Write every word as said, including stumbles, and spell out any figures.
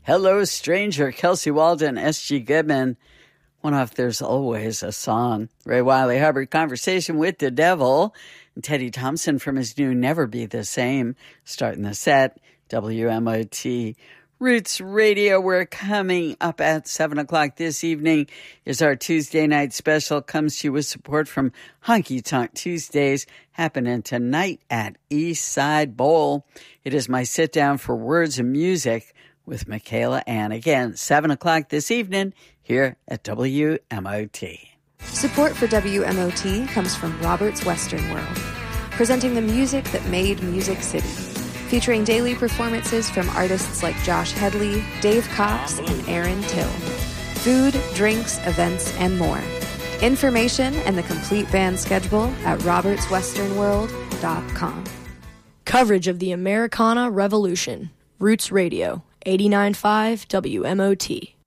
Hello, Stranger, Kelsey Walden, S G Goodman. One off There's Always a Song. Ray Wiley Hubbard, Conversation with the Devil. And Teddy Thompson from his new Never Be the Same. Starting the set, W M O T Roots Radio. We're coming up at seven o'clock this evening is our Tuesday night special. Comes to you with support from Honky Tonk Tuesdays, happening tonight at East Side Bowl. It is my sit down for words and music with Michaela Ann. Again, seven o'clock this evening here at W M O T. Support for W M O T comes from Robert's Western World, presenting the music that made Music City. Featuring daily performances from artists like Josh Headley, Dave Cox, and Aaron Till. Food, drinks, events, and more. Information and the complete band schedule at roberts western world dot com. Coverage of the Americana Revolution. Roots Radio, eighty-nine point five W M O T.